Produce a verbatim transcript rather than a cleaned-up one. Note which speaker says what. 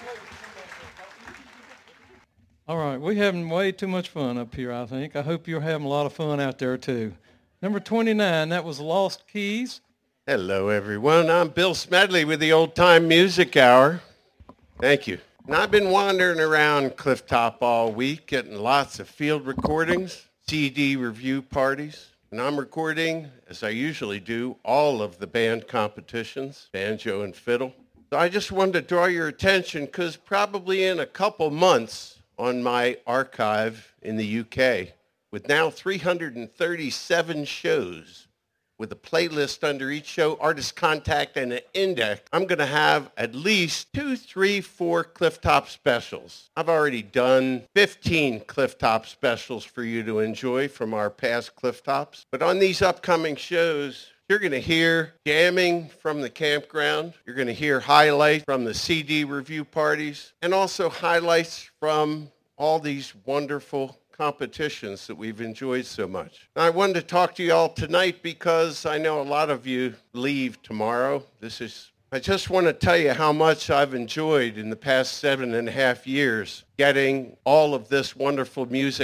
Speaker 1: All right, we're having way too much fun up here, I think. I hope you're having a lot of fun out there, too. Number twenty-nine, that was Lost Keys.
Speaker 2: Hello, everyone. I'm Bill Smedley with the Old Time Music Hour. Thank you. And I've been wandering around Clifftop all week, getting lots of field recordings, C D review parties, and I'm recording, as I usually do, all of the band competitions, banjo and fiddle. So I just wanted to draw your attention because probably in a couple months on my archive in the U K, with now three hundred thirty-seven shows, with a playlist under each show, artist contact, and an index, I'm going to have at least two, three, four Clifftop specials. I've already done fifteen Clifftop specials for you to enjoy from our past Clifftops. But on these upcoming shows, you're going to hear jamming from the campground. You're going to hear highlights from the C D review parties, and also highlights from all these wonderful competitions that we've enjoyed so much. Now, I wanted to talk to you all tonight because I know a lot of you leave tomorrow. This is, I just want to tell you how much I've enjoyed in the past seven and a half years getting all of this wonderful music